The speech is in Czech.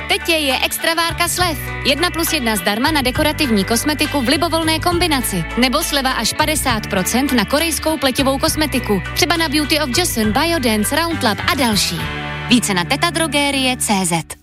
Teď je extra várka slev. 1+1 zdarma na dekorativní kosmetiku v libovolné kombinaci. Nebo sleva až 50% na korejskou pletivou kosmetiku. Třeba na Beauty of Joseon, Biodance, Roundlab a další. Více na tetadrogerie.cz.